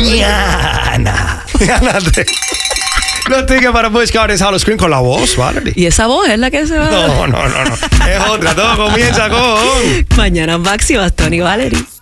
mañana. Gánate los tickets para Busch Gardens Howl-O-Scream con la voz, Valerie. Y esa voz es la que se va. No. Es otra. Todo comienza con Mañana Max y Bastón y Valerie.